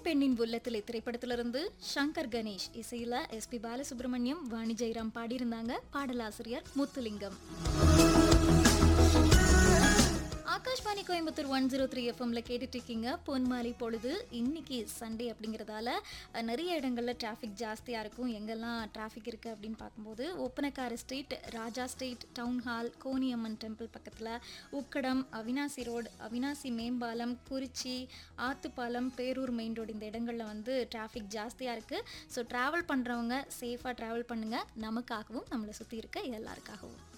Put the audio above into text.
பெண்ணின் உள்ளத்திலே திரைப்படத்திலிருந்து சங்கர் கணேஷ் இசையில எஸ்பி பாலசுப்ரமணியம், வாணி ஜெயராம் பாடியிருந்தாங்க. பாடலாசிரியர் முத்துலிங்கம். ஆகாஷ்வாணி கோயம்புத்தூர் 103 எஃப்எம்ல கேட்டுட்டு இருக்கீங்க. பொன்மாலை பொழுது. இன்னைக்கு சண்டே அப்படிங்கிறதால நிறைய இடங்கள்ல டிராஃபிக் ஜாஸ்தியாக இருக்கும். எங்கெல்லாம் டிராஃபிக் இருக்குது அப்படின்னு பார்க்கும்போது ஒப்பனக்கார ஸ்ட்ரீட், ராஜா street, town hall, Koniamman temple பக்கத்தில், உக்கடம், அவினாசி ரோடு, அவினாசி மேம்பாலம், குறிச்சி, ஆத்துப்பாலம், பேரூர் மெயின் ரோடு, இந்த இடங்களில் வந்து டிராஃபிக் ஜாஸ்தியாக இருக்குது. ஸோ ட்ராவல் பண்ணுறவங்க சேஃபாக ட்ராவல் பண்ணுங்கள். நமக்காகவும் நம்மளை சுற்றி இருக்க எல்லாருக்காகவும்.